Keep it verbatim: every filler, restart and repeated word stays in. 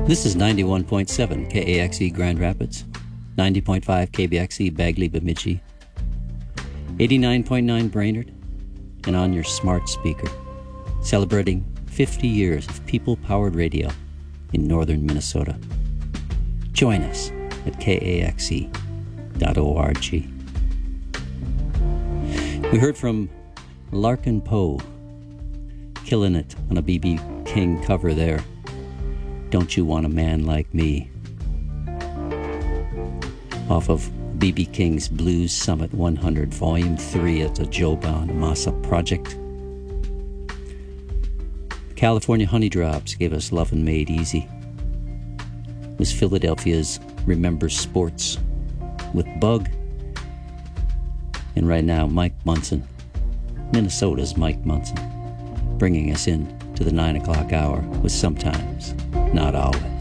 This is ninety-one point seven K A X E Grand Rapids, ninety point five K B X E Bagley Bemidji, eighty-nine point nine Brainerd, and on your smart speaker, celebrating fifty years of people-powered radio in northern Minnesota. Join us at K A X E dot org. We heard from Larkin Poe, killing it on a B B King cover there. Don't You Want a Man Like Me? Off of B B King's Blues Summit one hundred, Volume three of the Joe Bonamassa Project. California Honey Drops gave us Lovin' Made Easy. It was Philadelphia's Remember Sports with Bug. And right now, Mike Munson, Minnesota's Mike Munson, bringing us in to the nine o'clock hour with Sometimes, Not Always.